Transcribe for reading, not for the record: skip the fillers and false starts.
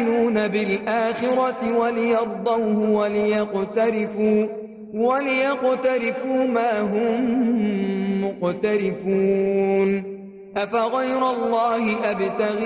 يؤمنون بالآخرة وليرضوه وليقترفوا ما هم مقترفون. أفغير الله أبتغي